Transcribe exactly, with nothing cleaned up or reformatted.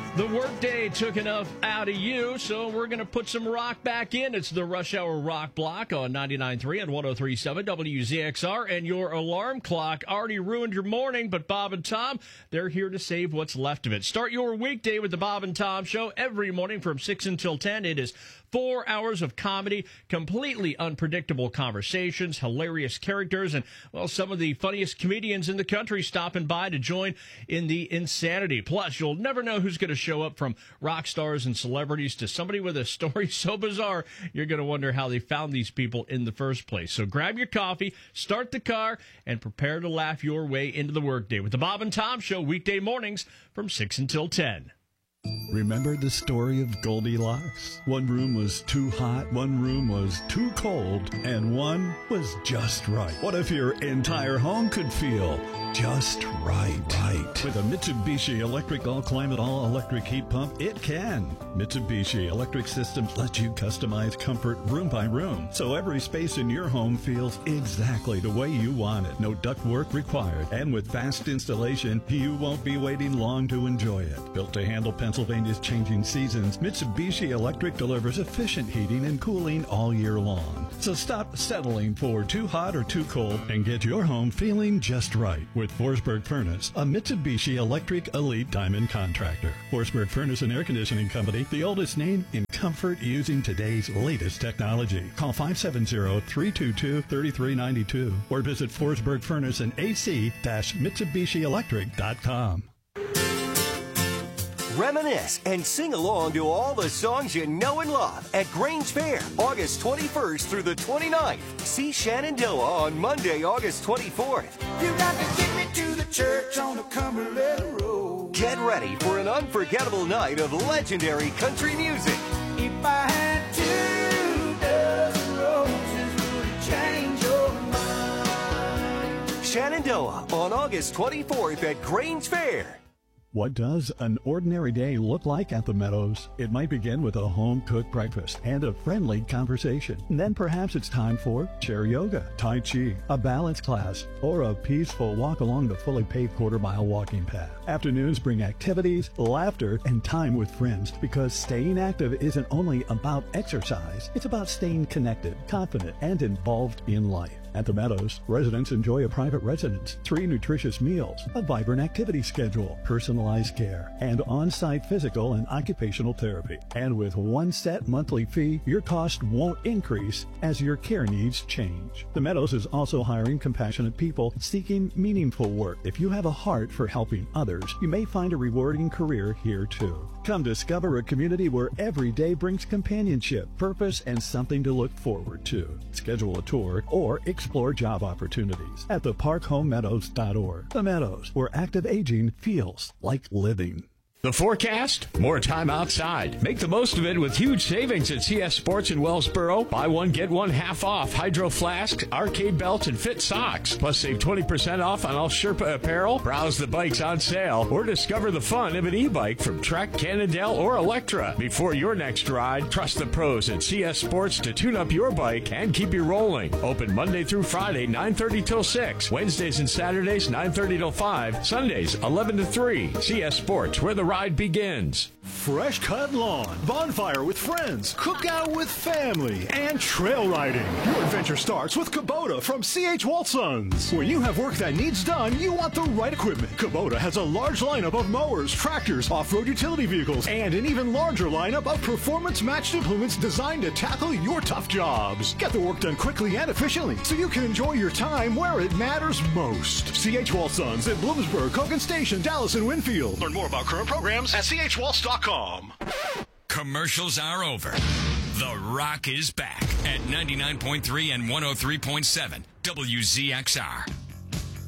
The workday took enough out of you, so we're going to put some rock back in. It's the Rush Hour Rock Block on ninety-nine point three and one oh three point seven W Z X R, and your alarm clock already ruined your morning, but Bob and Tom, they're here to save what's left of it. Start your weekday with the Bob and Tom Show every morning from six until ten. It is four hours of comedy, completely unpredictable conversations, hilarious characters, and, well, some of the funniest comedians in the country stopping by to join in the insanity. Plus, you'll never know who's going to show up, from rock stars and celebrities to somebody with a story so bizarre you're going to wonder how they found these people in the first place. So grab your coffee, start the car, and prepare to laugh your way into the workday with the Bob and Tom Show weekday mornings from six until ten. Remember the story of Goldilocks? One room was too hot, one room was too cold, and one was just right. What if your entire home could feel just right? Right. With a Mitsubishi Electric All-Climate All-Electric Heat Pump, it can. Mitsubishi Electric Systems lets you customize comfort room by room, so every space in your home feels exactly the way you want it. No ductwork required. And with fast installation, you won't be waiting long to enjoy it. Built to handle Pennsylvania's changing seasons, Mitsubishi Electric delivers efficient heating and cooling all year long. So stop settling for too hot or too cold and get your home feeling just right with Forsberg Furnace, a Mitsubishi Electric Elite Diamond contractor. Forsberg Furnace and Air Conditioning Company, the oldest name in comfort using today's latest technology. Call five seven zero, three two two, three three nine two or visit Forsberg Furnace and A C Mitsubishi Electric dot com. Reminisce and sing along to all the songs you know and love at Grange Fair, August twenty-first through the twenty-ninth. See Shenandoah on Monday, August twenty-fourth. You got to take me to the church on the Cumberland Road. Get ready for an unforgettable night of legendary country music. If I had two dozen roses, would it change your mind? Shenandoah on August twenty-fourth at Grange Fair. What does an ordinary day look like at the Meadows? It might begin with a home-cooked breakfast and a friendly conversation. And then perhaps it's time for chair yoga, tai chi, a balance class, or a peaceful walk along the fully paved quarter-mile walking path. Afternoons bring activities, laughter, and time with friends, because staying active isn't only about exercise. It's about staying connected, confident, and involved in life. At the Meadows, residents enjoy a private residence, three nutritious meals, a vibrant activity schedule, personalized care, and on-site physical and occupational therapy. And with one set monthly fee, your cost won't increase as your care needs change. The Meadows is also hiring compassionate people seeking meaningful work. If you have a heart for helping others, you may find a rewarding career here too. Come discover a community where every day brings companionship, purpose, and something to look forward to. Schedule a tour or explore job opportunities at the park home meadows dot org. The Meadows, where active aging feels like living. The forecast? More time outside. Make the most of it with huge savings at C S Sports in Wellsboro. Buy one, get one half off Hydro Flasks, arcade belts, and fit socks. Plus save twenty percent off on all Sherpa apparel. Browse the bikes on sale or discover the fun of an e-bike from Trek, Cannondale, or Electra. Before your next ride, trust the pros at C S Sports to tune up your bike and keep you rolling. Open Monday through Friday, nine thirty till six. Wednesdays and Saturdays, nine thirty till five. Sundays, eleven to three. C S Sports, where the ride begins. Fresh cut lawn, bonfire with friends, cookout with family, and trail riding. Your adventure starts with Kubota from C H Walsons. When you have work that needs done, you want the right equipment. Kubota has a large lineup of mowers, tractors, off-road utility vehicles, and an even larger lineup of performance-matched implements designed to tackle your tough jobs. Get the work done quickly and efficiently so you can enjoy your time where it matters most. C H Walsons at Bloomsburg, Cogan Station, Dallas, and Winfield. Learn more about current programs at C H Waltz dot com. Commercials are over. The Rock is back at ninety-nine point three and one oh three point seven W Z X R.